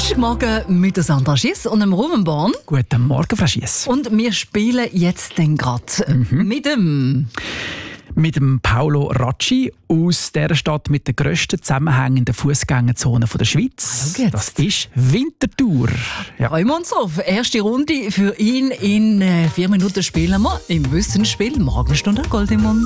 Donnerstagmorgen mit der Sandra Schiess und dem Ruben Born. Guten Morgen, Frau Schiess. Und wir spielen jetzt gerade mit dem Paolo Racci aus der Stadt mit der grössten zusammenhängenden Fußgängerzone der Schweiz. Das ist Winterthur. Ja. Freuen wir uns auf. Erste Runde für ihn. In 4 Minuten spielen wir im Wissensspiel Morgenstunde Gold im Mund.